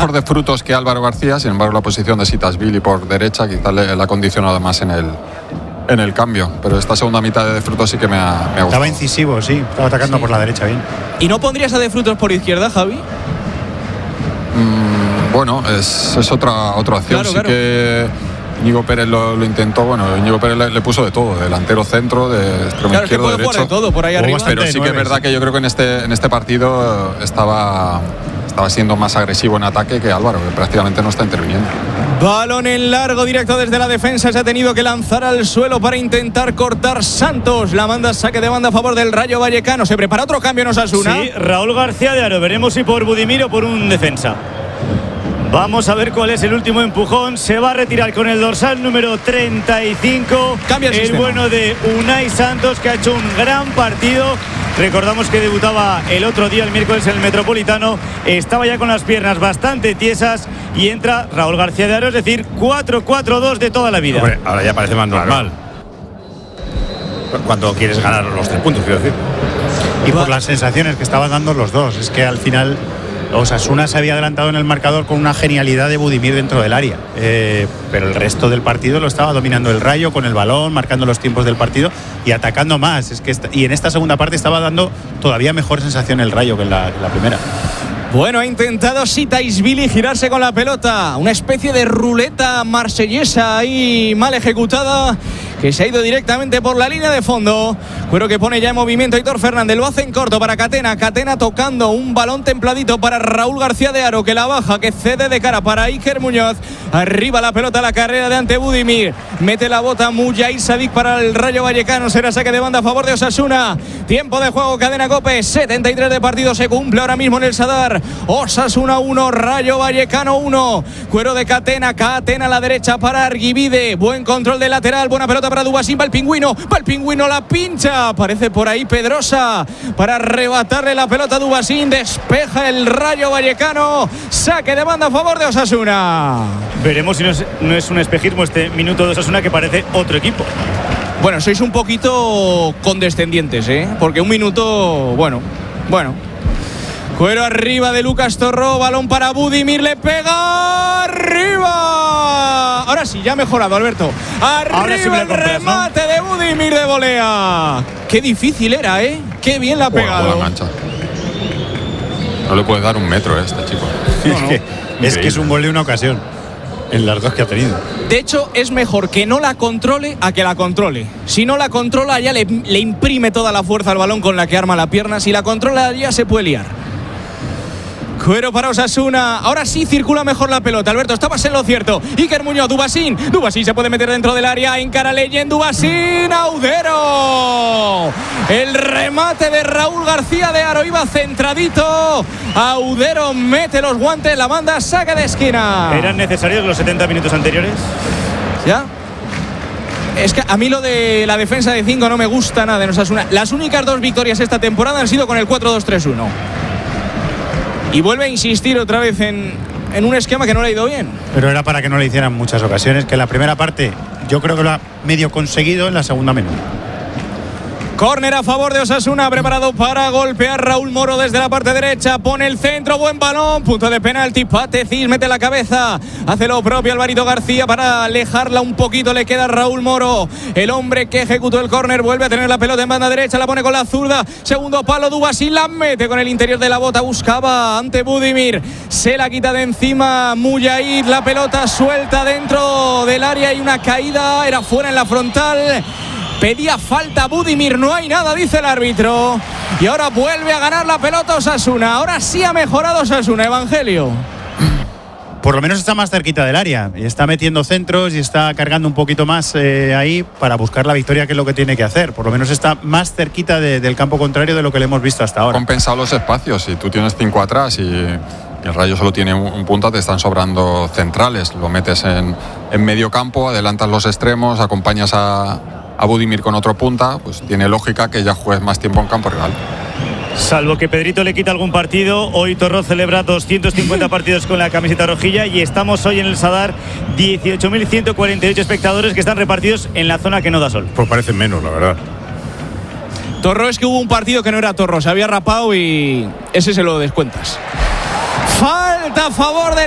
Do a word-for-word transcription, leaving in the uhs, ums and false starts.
mejor de frutos que Álvaro García. Sin embargo, la posición de Sitasvili por derecha quizás le, le ha condicionado más en el, en el cambio. Pero esta segunda mitad de Frutos sí que me ha, me ha gustado. Estaba incisivo, sí. Estaba atacando sí. por la derecha bien. ¿Y no pondrías a de Frutos por izquierda, Javi? Mm, bueno, es, es otra, otra opción. Claro, sí claro. que Íñigo Pérez lo, lo intentó. Bueno, Íñigo Pérez le, le puso de todo, delantero, centro, de extremo claro, izquierdo, que puede derecho. De todo por ahí arriba. Pero sí que es verdad que yo creo que en este, en este partido estaba, estaba siendo más agresivo en ataque que Álvaro, que prácticamente no está interviniendo. Balón en largo, directo desde la defensa. Se ha tenido que lanzar al suelo para intentar cortar Santos. La manda saque de banda a favor del Rayo Vallecano. Se prepara otro cambio en Osasuna. Sí, Raúl García de Aro. Veremos si por Budimir o por un defensa. Vamos a ver cuál es el último empujón. Se va a retirar con el dorsal número treinta y cinco. Cambia el el sistema. Bueno de Unai Santos, que ha hecho un gran partido. Recordamos que debutaba el otro día, el miércoles, en el Metropolitano. Estaba ya con las piernas bastante tiesas y entra Raúl García de Aro, es decir, cuatro cuatro dos de toda la vida. Hombre, ahora ya parece más normal. Cuando quieres ganar los tres puntos, quiero decir. Y por las sensaciones que estaban dando los dos. Es que al final Osasuna se había adelantado en el marcador con una genialidad de Budimir dentro del área, eh, pero el resto del partido lo estaba dominando el Rayo con el balón, marcando los tiempos del partido y atacando más. Es que esta, y en esta segunda parte estaba dando todavía mejor sensación el Rayo que en la, que en la primera. Bueno, ha intentado Sitasvili girarse con la pelota. Una especie de ruleta marsellesa ahí mal ejecutada, que se ha ido directamente por la línea de fondo. Cuero que pone ya en movimiento Aitor Fernández. Lo hace en corto para Catena. Catena tocando un balón templadito para Raúl García de Aro, que la baja, que cede de cara para Iker Muñoz. Arriba la pelota, la carrera de ante Budimir. Mete la bota Mujair Sadik para el Rayo Vallecano. Será saque de banda a favor de Osasuna. Tiempo de juego, Cadena COPE. setenta y tres de partido se cumple ahora mismo en el Sadar. Osasuna uno, Rayo Vallecano uno. Cuero de Catena. Catena a la derecha para Arguibide. Buen control de lateral. Buena pelota para Dubasín. Va el pingüino. Va el pingüino. La pincha. Aparece por ahí Pedrosa para arrebatarle la pelota a Dubasín. Despeja el Rayo Vallecano. Saque de banda a favor de Osasuna. Veremos si no es, no es un espejismo este minuto de Osasuna, que parece otro equipo. Bueno, sois un poquito condescendientes, ¿eh? Porque un minuto, bueno, bueno. Cuero arriba de Lucas Torró, balón para Budimir, le pega arriba. Ahora sí, ya ha mejorado, Alberto. Arriba sí el compras, remate, ¿no? De Budimir de volea. Qué difícil era, ¿eh? Qué bien la ha pegado. Buena mancha. No le puedes dar un metro a este chico. No, no. Es, que, es que es un gol de una ocasión en las dos que ha tenido. De hecho, es mejor que no la controle a que la controle. Si no la controla, ya le, le imprime toda la fuerza al balón con la que arma la pierna. Si la controla, ya se puede liar. Cuero para Osasuna. Ahora sí circula mejor la pelota. Alberto, estabas en lo cierto. Iker Muñoz, Dubasín. Dubasín se puede meter dentro del área. Encara Leyen, Dubasín. Audero. El remate de Raúl García de Aro. Iba centradito. Audero mete los guantes. La banda saca de esquina. ¿Eran necesarios los setenta minutos anteriores? ¿Ya? Es que a mí lo de la defensa de cinco no me gusta nada en Osasuna. Las únicas dos victorias esta temporada han sido con el cuatro dos tres uno. Y vuelve a insistir otra vez en, en un esquema que no le ha ido bien. Pero era para que no le hicieran muchas ocasiones, que en la primera parte yo creo que lo ha medio conseguido, en la segunda menos. Córner a favor de Osasuna, preparado para golpear Raúl Moro desde la parte derecha, pone el centro, buen balón, punto de penalti, Patecís mete la cabeza, hace lo propio Alvarito García para alejarla un poquito, le queda Raúl Moro, el hombre que ejecutó el córner, vuelve a tener la pelota en banda derecha, la pone con la zurda, segundo palo, Dubasín la mete con el interior de la bota, buscaba ante Budimir, se la quita de encima Mujair, la pelota suelta dentro del área y una caída, era fuera en la frontal. Pedía falta Budimir, no hay nada, dice el árbitro. Y ahora vuelve a ganar la pelota Osasuna. Ahora sí ha mejorado Osasuna, Evangelio. Por lo menos está más cerquita del área. Y está metiendo centros y está cargando un poquito más eh, ahí para buscar la victoria, que es lo que tiene que hacer. Por lo menos está más cerquita de, del campo contrario de lo que le hemos visto hasta ahora. Ha compensado los espacios. Si tú tienes cinco atrás y el Rayo solo tiene un, un punta, te están sobrando centrales. Lo metes en, en medio campo, adelantas los extremos, acompañas a... a Budimir con otro punta, pues tiene lógica que ya juegues más tiempo en campo rival. Salvo que Pedrito le quita algún partido, hoy Torró celebra doscientos cincuenta partidos con la camiseta rojilla y estamos hoy en el Sadar dieciocho mil ciento cuarenta y ocho espectadores que están repartidos en la zona que no da sol. Pues parecen menos, la verdad. Torró, es que hubo un partido que no era Torró, se había rapado y ese se lo descuentas. Falta a favor del